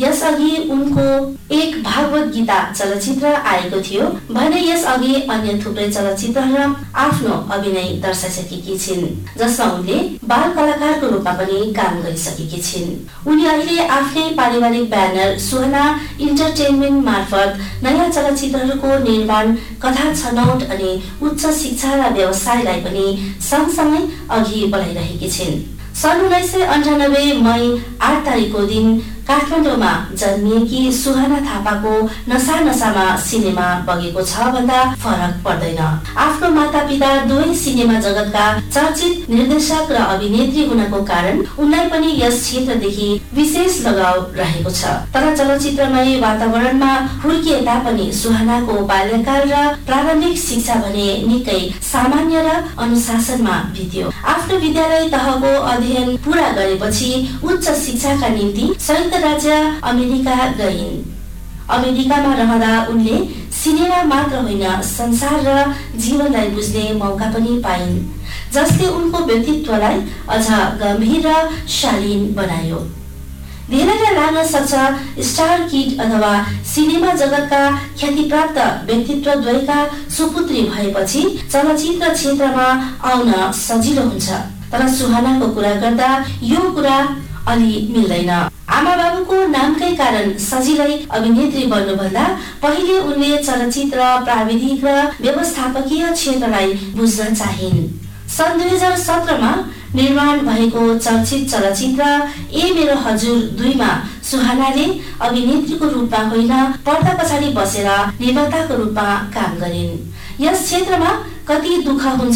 यसअघि उनको एक भागवत गीता चलचित्र आएको थियो भने यसअघि अन्य थुप्रै चलचित्रहरूमा आफ्नो अभिनय दर्शाइसकेकी छिन्, जसमा उनले बाल कलाकारको रूपमा पनि काम गरिसकेकी छिन्। उनी अहिले आफ्नै पारिवारिक ब्यानर सुहाना इन्टरटेनमेन्ट मार्फत नयाँ चलचित्रहरूको निर्माण, कथा छनौट अनि उच्च शिक्षा र व्यवसायलाई पनि सँगसँगै अघि बढाइरहेकी छिन्। सन् 1998 मई 8 तारिकको दिन काठमाडौँमा जन्मिएकी सुहाना थापाको नसामा सिनेमा बगेको छ भन्दा फरक पर्दैन। आफ्नो मातापिता दुवै सिनेमा जगतका चर्चित निर्देशक र अभिनेत्री हुनको कारण उनलाई पनि यस क्षेत्रदेखि विशेष लगाव रहेको छ। तर चलचित्रमय वातावरणमा हुर्किए तापनि सुहानाको बाल्यकाल र प्रारम्भिक शिक्षा भने निकै सामान्य र अनुशासनमा बित्यो। आफ्नो विद्यालय तहको अध्ययन पूरा गरेपछि उच्च शिक्षाका निम्ति संयुक्त राज्य अमेरिका गइन्। अमेरिकामा रहँदा उनले सिनेमा मात्र होइन संसार र जीवनलाई बुझ्ने मौका पनि पाइन्, जसले उनको व्यक्तित्वलाई अझ गम्भीर र शालीन बनायो। धेरैलाई लाग्न सक्छ स्टार किड अथवा सिनेमा जगतका ख्यातिप्राप्त व्यक्तित्वद्वयका सुपुत्री भएपछि चलचित्र क्षेत्रमा आउन सजिलो हुन्छ, तर सुहानाको कुरा गर्दा यो कुरा अलि मिल्दैन। आमा बाबुको नामकै कारण सजिलै अभिनेत्री बन्नुभन्दा पहिले उनले चलचित्र, प्राविधिक र व्यवस्थापकीय क्षेत्रलाई बुझ्न चाहिन्। सन् 2017 मा निर्माण भएको चर्चित चलचित्र ए मेरो हजुर 2 मा सुहानाले अभिनेत्रीको रूपमा होइन पर्दा पछाडि बसेर निर्माताको रूपमा काम गरिन्। यस क्षेत्रमा कति दुःख हुन्छ